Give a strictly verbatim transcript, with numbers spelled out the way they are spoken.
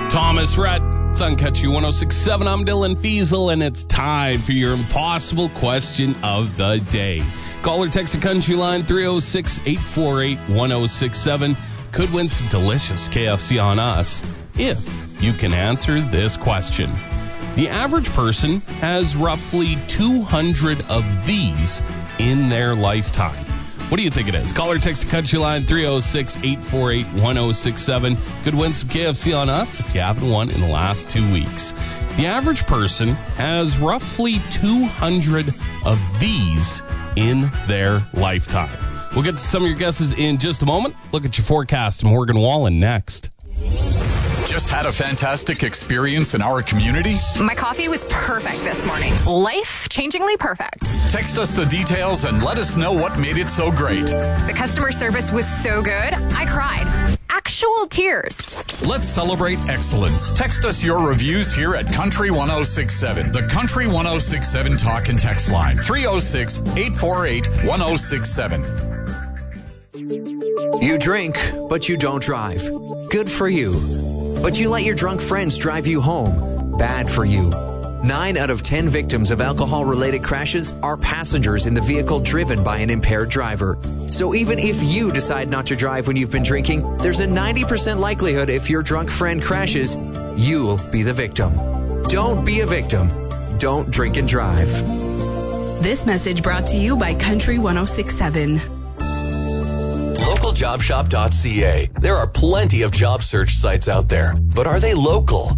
Thomas Rhett. It's on Country one oh six point seven. I'm Dylan Fiesel, and it's time for your impossible question of the day. Call or text the Country line three oh six, eight four eight, one oh six seven. Could win some delicious K F C on us if you can answer this question. The average person has roughly two hundred of these in their lifetime. What do you think it is? Call or text the Country line three oh six, eight four eight, one oh six seven. Could win some K F C on us if you haven't won in the last two weeks. The average person has roughly two hundred of these in their lifetime. We'll get to some of your guesses in just a moment. Look at your forecast. Morgan Wallen next. Just had a fantastic experience in our community? My coffee was perfect this morning. Life-changingly perfect. Text us the details and let us know what made it so great. The customer service was so good, I cried. Actual tears. Let's celebrate excellence. Text us your reviews here at Country one oh six seven. The Country one oh six seven talk and text line. three oh six, eight four eight, one oh six seven. You drink, but you don't drive. Good for you. But you let your drunk friends drive you home. Bad for you. Nine out of ten victims of alcohol-related crashes are passengers in the vehicle driven by an impaired driver. So even if you decide not to drive when you've been drinking, there's a ninety percent likelihood if your drunk friend crashes, you'll be the victim. Don't be a victim. Don't drink and drive. This message brought to you by Country one oh six point seven. local job shop dot c a. There are plenty of job search sites out there, but are they local?